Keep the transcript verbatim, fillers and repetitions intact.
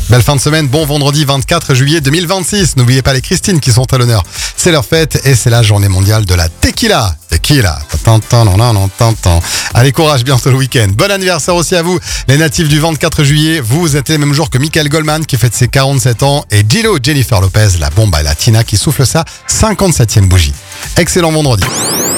Belle fin de semaine, bon vendredi vingt-quatre juillet deux mille vingt-six. N'oubliez pas les Christine qui sont à l'honneur. C'est leur fête et c'est la journée mondiale de la tequila. Tequila. Tintin, non, non, non, tintin. Allez, courage, bientôt le week-end. Bon anniversaire aussi à vous, les natifs du vingt-quatre juillet. Vous êtes les mêmes jours que Michael Goldman qui fête ses quarante-sept ans et Gillo Jennifer Lopez, la bomba latina qui souffle sa cinquante-septième bougie. Excellent vendredi.